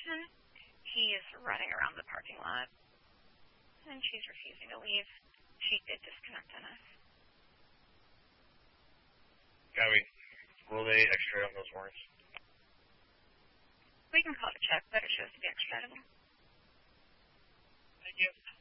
person, he is running around the parking lot. And she's refusing to leave. She did disconnect on us. Gabby, will they extradite those warrants? We can call it a check, but it shows to be extraditable. Thank you.